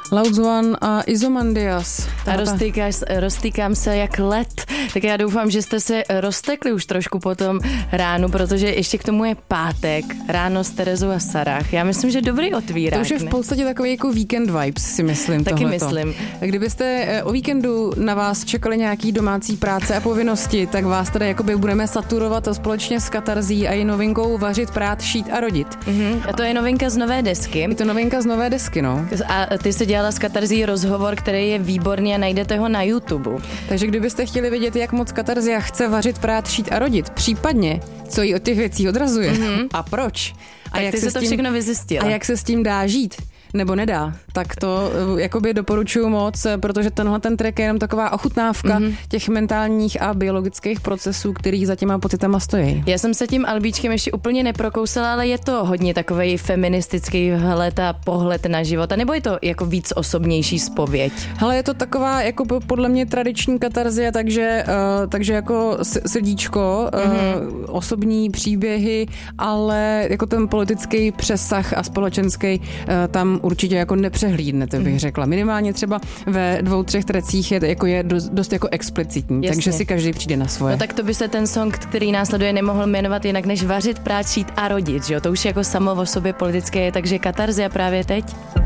Loud One a Izomandias. A roztýkám se jak led. Tak já doufám, že jste se roztekli už trošku po tom ránu, protože ještě k tomu je pátek, ráno s Terezou a Sarah. Já myslím, že dobrý otvírák. To už je v podstatě takový jako weekend vibes, si myslím. Taky tohleto. myslím. Kdybyste o víkendu na vás čekali nějaký domácí práce a povinnosti, tak vás tady jakoby budeme saturovat společně s Katarzí a její novinkou Vařit, prát, šít a rodit. A to je novinka z nové desky. Je to novinka z nové desky, no. A ty se dělala s Katarzí rozhovor, který je výborný a najdete ho na YouTube. Takže kdybyste chtěli vědět, jak moc Katarzia chce vařit, prát, šít a rodit, případně co jí od těch věcí odrazuje a proč. A jak ty se to všechno vyzjistila. A jak se s tím dá žít. Nebo nedá, tak to jakoby doporučuju moc, protože tenhle ten track je jenom taková ochutnávka těch mentálních a biologických procesů, který za těma pocitama stojí. Já jsem se tím albíčkem ještě úplně neprokousala, ale je to hodně takovej feministický vhled a pohled na život, a nebo je to jako víc osobnější zpověď? Hele, je to taková jako podle mě tradiční katarzie, takže jako srdíčko, osobní příběhy, ale jako ten politický přesah a společenský tam určitě jako nepřehlídnete, bych řekla. Minimálně třeba ve 2-3 trecích je dost jako explicitní, jasně. Takže si každý přijde na svoje. No tak to by se ten song, který následuje, nemohl jmenovat jinak než Vařit, prát, šít a rodit, že jo? To už jako samo o sobě politické je, takže Katarzia právě teď.